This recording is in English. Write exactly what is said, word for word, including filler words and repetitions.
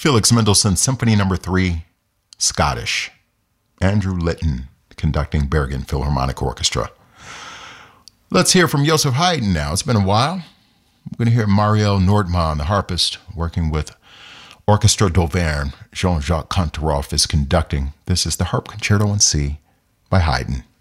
Felix Mendelssohn Symphony Number Three, Scottish. Andrew Litton conducting Bergen Philharmonic Orchestra. Let's hear from Joseph Haydn now. It's been a while. We're going to hear Marielle Nordmann, the harpist, working with Orchestra d'Auvergne. Jean-Jacques Kantorov is conducting. This is the Harp Concerto in C by Haydn.